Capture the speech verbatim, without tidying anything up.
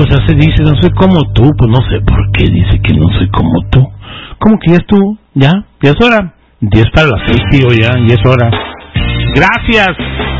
sea, se dice, no soy como tú, pues no sé por qué dice que no soy como tú. ¿Cómo que ya es tú? ¿Ya? ¿Ya es hora? diez para las seis, tío, ya, ya es hora. Gracias.